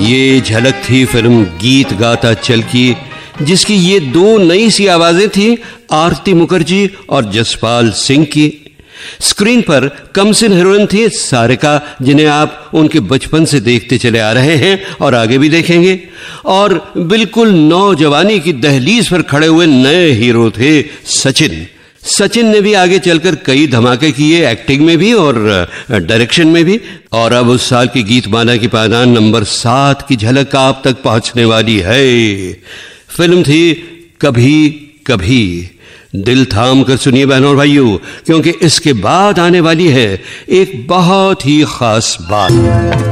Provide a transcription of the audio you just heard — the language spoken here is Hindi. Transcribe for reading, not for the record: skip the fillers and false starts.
ये झलक थी फिल्म गीत गाता चल की, जिसकी ये दो नई सी आवाजें थी, आरती मुखर्जी और जसपाल सिंह की। स्क्रीन पर कमसिन हीरोइन थी सारिका, जिन्हें आप उनके बचपन से देखते चले आ रहे हैं और आगे भी देखेंगे। और बिल्कुल नौजवानी की दहलीज पर खड़े हुए नए हीरो थे सचिन। सचिन ने भी आगे चलकर कई धमाके किए, एक्टिंग में भी और डायरेक्शन में भी। और अब उस साल की गीतमाला की पायदान नंबर 7 की झलक आप तक पहुंचने वाली है। फिल्म थी कभी कभी। दिल थाम कर सुनिए बहनों और भाइयों, क्योंकि इसके बाद आने वाली है एक बहुत ही खास बात।